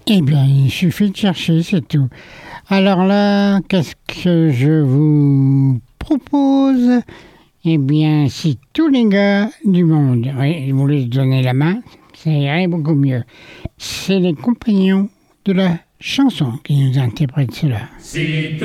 Eh bien, il suffit de chercher, c'est tout. Alors là, qu'est-ce que je vous propose? Eh bien, si tous les gars du monde, oui, je voulais se donner la main, ça irait beaucoup mieux. C'est les compagnons de la chanson qui nous interprètent cela.